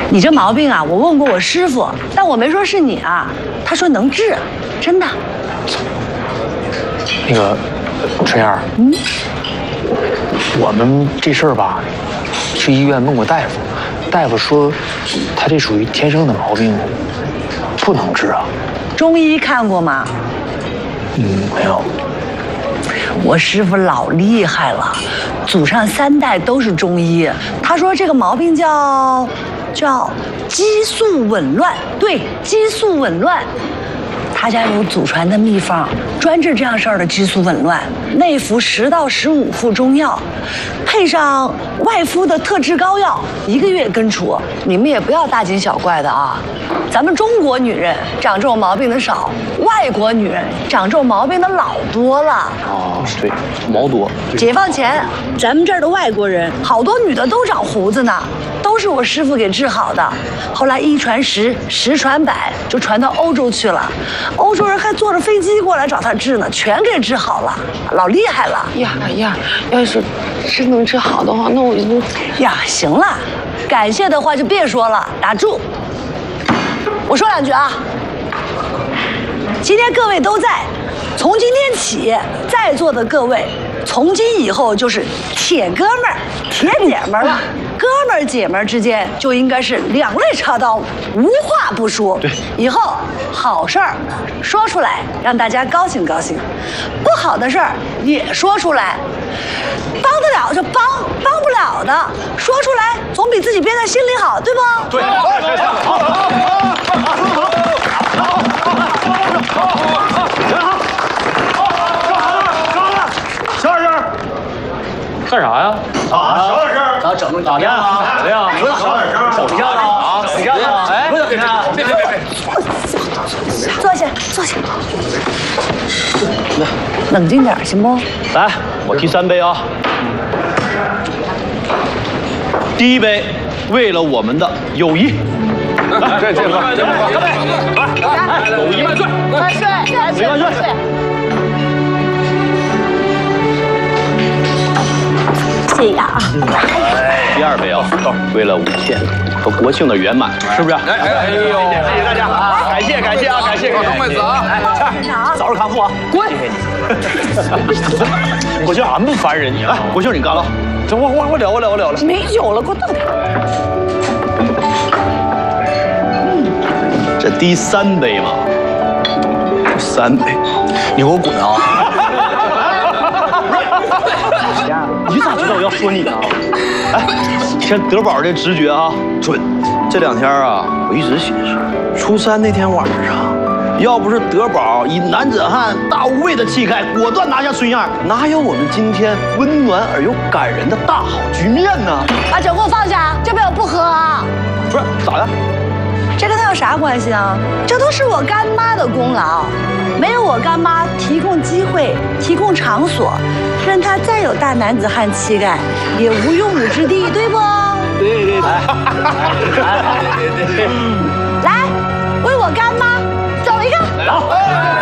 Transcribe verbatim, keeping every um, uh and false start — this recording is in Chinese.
你这毛病啊，我问过我师傅，但我没说是你啊，他说能治，真的。 那个春燕，嗯，我们这事儿吧，去医院问过大夫，大夫说他这属于天生的毛病，不能治啊。 中医看过吗？ 嗯，没有。 我师傅老厉害了，祖上三代都是中医。他说这个毛病叫叫激素紊乱，对，激素紊乱。他家有祖传的秘方，专治这样事儿的激素紊乱，内服十到十五副中药，配上外敷的特制膏药，一个月根除。你们也不要大惊小怪的啊，咱们中国女人长这种毛病的少，外国女人长这种毛病的老多了。 哦，对，毛多。 解放前，咱们这儿的外国人好多女的都长胡子呢，都是我师傅给治好的。后来一传十，十传百，就传到欧洲去了。欧洲人还坐着飞机过来找他治呢，全给治好了，老厉害了。 呀呀，要是真能治好的话，那我就…… 呀，行了，感谢的话就别说了，打住。我说两句啊，今天各位都在，从今天起，在座的各位，从今以后就是铁哥们儿、铁姐们儿了。哥们儿姐们儿之间就应该是两肋插刀，无话不说。 对， 以后好事儿说出来，让大家高兴高兴；不好的事儿也说出来。帮得了就帮，帮不了的说出来，总比自己憋在心里好，对不？ 对。 小点声！ 干啥呀？ 啊，小点声！ 咋整的？咋的啊？ 咋的呀？ 小点声！ 手下啊，谁干的？哎， 别别别别别！ 坐下，坐下。冷静点，行不？ 来，我提三杯啊。第一杯，为了我们的友谊。来，这这个，这个，来，友谊万岁！ 万岁！万岁！ 万岁！ 谢谢啊。 第二杯啊，为了五千和国庆的圆满，是不是？ 哎哎呦！谢谢大家，感谢感谢啊，感谢！ 东妹子啊， 早日康复啊！滚！国庆俺不烦人你啊！国庆你干了，这我我我了我了我了了。 没酒了，给我倒点。 这第三杯嘛，三杯， 你给我滚啊！ 你咋知道我要说你呢？哎，听德宝这直觉啊，准。这两天啊，我一直寻思，初三那天晚上，要不是德宝以男子汉大无畏的气概，果断拿下孙燕，哪有我们今天温暖而又感人的大好局面呢？ 把酒给我放下，这杯我不喝啊。 不是咋的？ 这跟他有啥关系啊？这都是我干妈的功劳，没有我干妈提供机会、提供场所，任他再有大男子汉气概，也无用武之地，对不？ 对对对。 来，为我干妈走一个。 好。